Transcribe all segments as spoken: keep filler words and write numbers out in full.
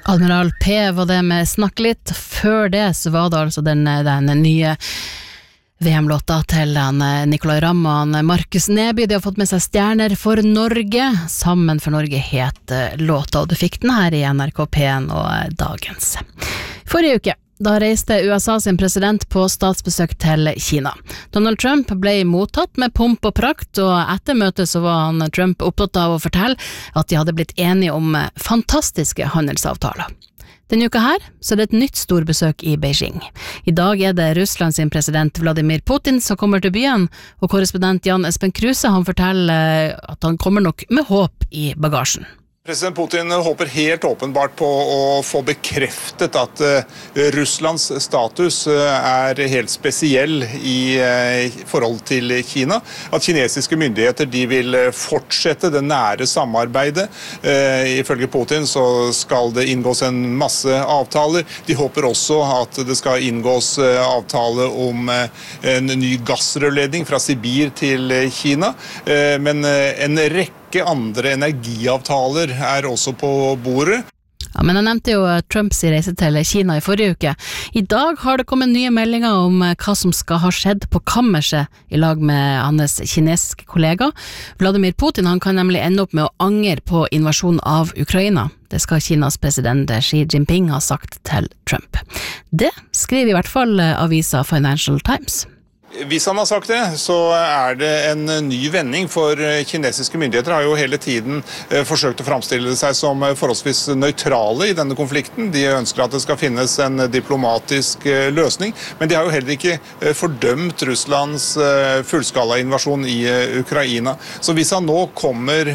Admiral P var det med Snakk litt. Før det så var det altså den, den nye V M-låta til Nicolai Ramm og Markus Neby. De har fått med seg Stjerner for Norge. Sammen for Norge het låta, og du fikk den her i N R K P en og dagens. Forrige uke da reiste U S A sin president på statsbesøk til Kina. Donald Trump ble mottatt med pomp og prakt, og etter møtet så var han Trump opptatt av å fortelle at de hadde blitt enige om fantastiske handelsavtaler. Denne uka her så er det et nytt storbesøk i Beijing. I dag er det Russland sin president Vladimir Putin som kommer til byen, og korrespondent Jan Espen Kruse han forteller at han kommer nok med håp i bagasjen. President Putin håper helt åpenbart på å få bekreftet at Russlands status er helt spesiell i forhold til Kina. At kinesiske myndigheter de vil fortsette det nære samarbeidet. Ifølge Putin så skal det inngås en masse avtaler. De håper også at det skal inngås avtale om en ny gassrørledning fra Sibir til Kina. Men en rekke andre energiavtaler er også på bordet. Ja, men jeg nevnte jo Trumps reise til Kina i forrige uke. I dag har det kommet nye meldinger om hva som skal ha skjedd på kammerset i lag med hans kinesiske kollega. Vladimir Putin han kan nemlig ende opp med å angre på invasjonen av Ukraina. Det skal Kinas president Xi Jinping ha sagt til Trump. Det skriver i hvert fall avisa Financial Times. Hvis han har sagt det, så er det en ny vending, for kinesiske myndigheter har jo hele tiden forsøkt å framstille seg som forholdsvis nøytrale i denne konflikten. De ønsker at det skal finnes en diplomatisk løsning, men de har jo heller ikke fordømt Russlands fullskala invasjon i Ukraina. Så hvis han nå kommer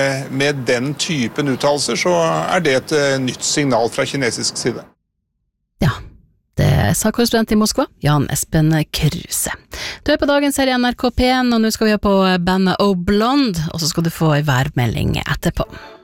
med den typen uttalelser, så er det et nytt signal fra kinesisk side. Ja. Det sa korrespondent i Moskva, Jan Espen Kruse. Du er på dagens serie N R K P en, og nå skal vi ha på bandet O Blonde, og så skal du få en værmelding etterpå.